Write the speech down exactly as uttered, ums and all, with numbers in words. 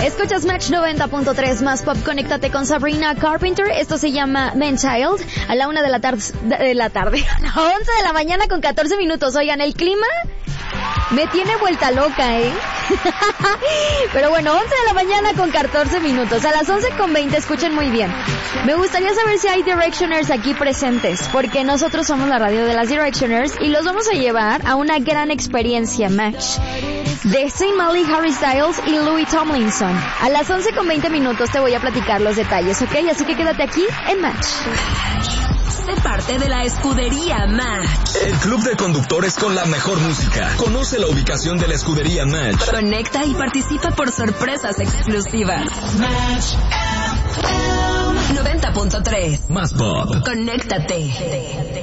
Escuchas Match noventa punto tres más pop. Conéctate con Sabrina Carpenter. Esto se llama Man Child. A la una de la tarde, de la tarde, a las once de la mañana con catorce minutos. Oigan, el clima me tiene vuelta loca, ¿eh? Pero bueno, once de la mañana con catorce minutos. A las once con veinte, escuchen muy bien. Me gustaría saber si hay Directioners aquí presentes, porque nosotros somos la radio de las Directioners y los vamos a llevar a una gran experiencia Match de Saint Molly, Harry Styles y Louis Tomlinson. A las once con veinte minutos te voy a platicar los detalles, ¿ok? Así que quédate aquí en Match. Sé parte de la escudería Match. El club de conductores con la mejor música. Conoce la ubicación de la escudería Match. Conecta y participa por sorpresas exclusivas. Match noventa punto tres. Más pop. Conéctate.